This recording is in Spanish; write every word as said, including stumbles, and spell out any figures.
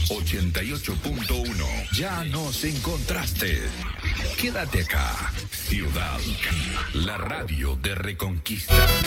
ochenta y ocho punto uno. Ya nos encontraste. Quédate acá. Ciudad, la radio de Reconquista.